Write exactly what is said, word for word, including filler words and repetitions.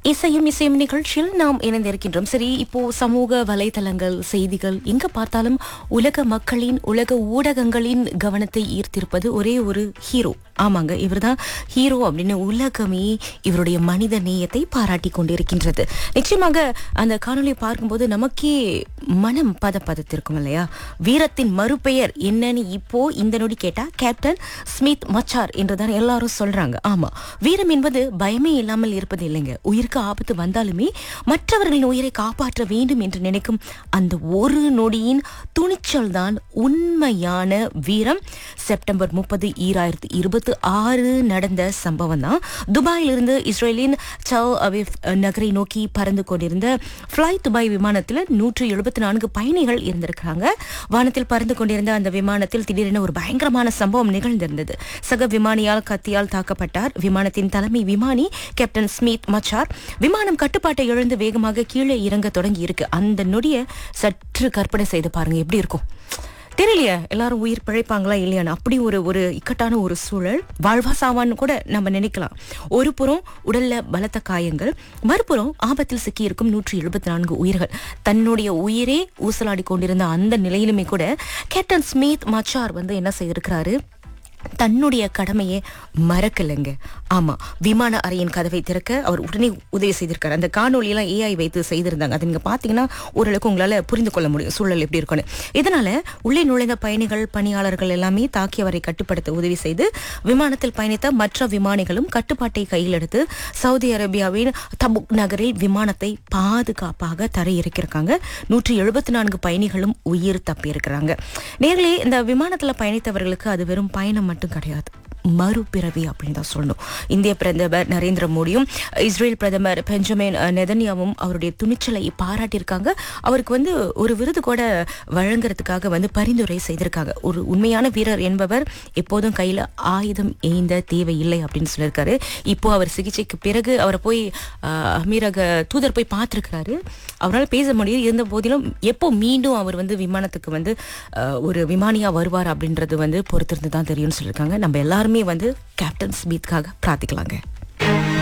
இசையும் இசையும் நிகழ்ச்சியில் நாம் இணைந்திருக்கின்றோம். சரி, இப்போ சமூக வலைதளங்கள், செய்திகள் எங்க பார்த்தாலும் உலக மக்களின், உலக ஊடகங்களின் கவனத்தை ஈர்த்திருப்பது ஒரே ஒரு ஹீரோ. ஆமாங்க, இவர்தான் ஹீரோ அப்படின்னு உலகமே இவருடைய மனித நேயத்தை பாராட்டி கொண்டிருக்கின்றது. நிச்சயமாக அந்த காணொலியை பார்க்கும்போது நமக்கே மனம் பத பதத்திருக்கும் இல்லையா? வீரத்தின் மறுபெயர் என்னன்னு இப்போ இந்த நொடி கேட்டா கேப்டன் ஸ்மித் மச்சார் என்றுதான் எல்லாரும் சொல்றாங்க. ஆமா, வீரம் என்பது பயமே இல்லாமல் இருப்பது இல்லைங்க. உயிருக்கு ஆபத்து வந்தாலுமே மற்றவர்களின் உயிரை காப்பாற்ற வேண்டும் என்று நினைக்கும் அந்த ஒரு நொடியின் துணிச்சல் தான் உண்மையான வீரம். செப்டம்பர் முப்பது ஈராயிரத்தி இருபத்தி ஆறு நடந்த சம்பவம் தான். துபாயிலிருந்து இஸ்ரேலின் டெல் அவீவ் நகரை நோக்கி பறந்து கொண்டிருந்த ஃப்ளை துபாய் விமானத்தில் நூற்று எழுபத்தி நான்கு பயணிகள் இருந்திருக்கிறாங்க. வானத்தில் பறந்து கொண்டிருந்த அந்த விமானத்தில் திடீரென ஒரு பயங்கரமான சம்பவம் நிகழ்ந்திருந்தது. சக விமானியால் கத்தியால் தாக்கப்பட்டார் விமானத்தின் தலைமை விமானி கேப்டன் ஸ்மித் மச்சார். விமானம் கட்டுப்பாட்டை இழந்து வேகமாக கீழே இறங்க தொடங்கி இருக்கு. அந்த நொடியை சற்று கற்பனை செய்து பாருங்க, எப்படி இருக்கும் தெரியலையா? எல்லாரும் உயிர் பிழைப்பாங்களா இல்லையான்னு அப்படி ஒரு ஒரு இக்கட்டான ஒரு சூழல். வாழ்வா சாவான்னு கூட நம்ம நினைக்கலாம். ஒரு புறம் உடல்ல பலத்த காயங்கள், மறுபுறம் ஆபத்தில் சிக்கியிருக்கும் நூற்றி எழுபத்தி நான்கு உயிர்கள். தன்னுடைய உயிரே ஊசலாடி கொண்டிருந்த அந்த நிலையிலுமே கூட கேப்டன் ஸ்மித் மச்சார் வந்து என்ன செய்திருக்கிறாரு, தன்னுடைய கடமையை மறக்கலைங்க. ஆமா, விமான அறையின் கதவை திறக்க அவர் உடனே உதவி செய்திருக்காரு. அந்த காணொலியெல்லாம் ஏஐ வைத்து செய்திருந்தாங்க. அது நீங்க பாத்தீங்கன்னா ஓரளவுக்கு உங்களால புரிந்து கொள்ள முடியும் சூழல் எப்படி இருக்குன்னு. இதனால உள்ளே நுழைந்த பயணிகள், பணியாளர்கள் எல்லாமே தாக்கியவரை கட்டுப்படுத்த உதவி செய்து விமானத்தில் பயணித்த மற்ற விமானிகளும் கட்டுப்பாட்டை கையில் எடுத்து சவுதி அரேபியாவின் தபுக் நகரில் விமானத்தை பாதுகாப்பாக தரையிறக்கியிருக்காங்க. நூற்றி எழுபத்தி நான்கு பயணிகளும் உயிர் தப்பி இருக்கிறாங்க. நேரிலே இந்த விமானத்துல பயணித்தவர்களுக்கு அது வெறும் பயணம் மட்டும் கிடையாது, மறுபிறவி அப்படின்னு தான் சொல்லணும். இந்திய பிரதமர் நரேந்திர மோடியும் இஸ்ரேல் பிரதமர் பெஞ்சமின் நெதன்யாவும் அவருடைய துணிச்சலை பாராட்டியிருக்காங்க. அவருக்கு வந்து ஒரு விருது கூட வழங்குறதுக்காக வந்து பரிந்துரை செய்திருக்காங்க. ஒரு உண்மையான வீரர் என்பவர் எப்போதும் கையில ஆயுதம் ஏந்த தேவையில்லை அப்படின்னு சொல்லியிருக்காரு. இப்போ அவர் சிகிச்சைக்கு பிறகு அவரை போய் அமீரக தூதர் போய் பார்த்திருக்கிறாரு. அவரால் பேச முடியும். இருந்த போதிலும் எப்போ மீண்டும் அவர் வந்து விமானத்துக்கு வந்து ஒரு விமானியா வருவார் அப்படின்றது வந்து பொறுத்திருந்து தான் தெரியும்னு சொல்லியிருக்காங்க. நம்ம எல்லாருமே வந்து கேப்டன் ஸ்மித்காக பிரார்த்திக்கலாங்க.